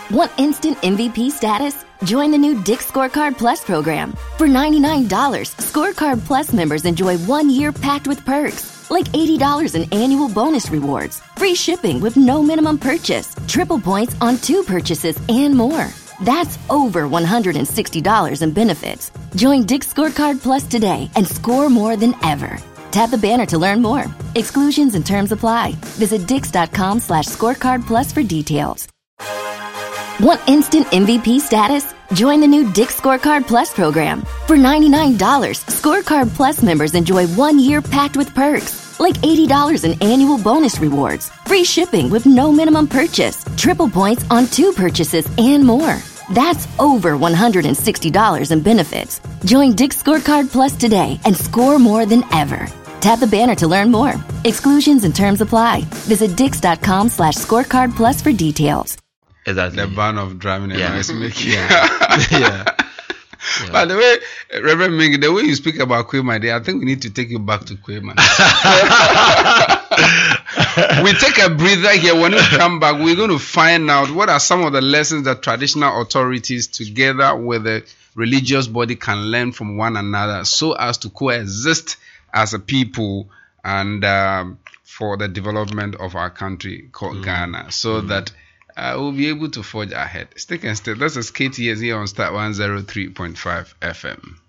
Want instant MVP status? Join the new Dick's Scorecard Plus program. For $99, Scorecard Plus members enjoy 1 year packed with perks, like $80 in annual bonus rewards, free shipping with no minimum purchase, triple points on 2 purchases, and more. That's over $160 in benefits. Join Dick's Scorecard Plus today and score more than ever. Tap the banner to learn more. Exclusions and terms apply. Visit dix.com/scorecard plus for details. Want instant MVP status? Join the new Dick's Scorecard Plus program. For $99, Scorecard Plus members enjoy 1 year packed with perks, like $80 in annual bonus rewards, free shipping with no minimum purchase, triple points on 2 purchases, and more. That's over $160 in benefits. Join Dick's Scorecard Plus today and score more than ever. Tap the banner to learn more. Exclusions and terms apply. Visit dix.com/scorecard plus for details. Exactly. The ban of driving and noise making. Yeah. By the way, Reverend Ming, the way you speak about Quay, my dear, I think we need to take you back to Quay, man. We take a breather here. When we come back, we're going to find out what are some of the lessons that traditional authorities together with the religious body can learn from one another so as to coexist as a people and for the development of our country called Ghana, so that we'll be able to forge ahead. Stick and stay. That's a KTS here on Start 103.5 FM.